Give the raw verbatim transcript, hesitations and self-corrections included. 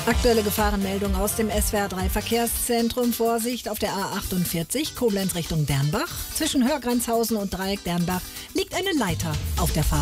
Aktuelle Gefahrenmeldung aus dem S W R drei Verkehrszentrum. Vorsicht auf der A achtundvierzig, Koblenz Richtung Dernbach. Zwischen Hörgrenzhausen und Dreieck Dernbach liegt eine Leiter auf der Fahrbahn.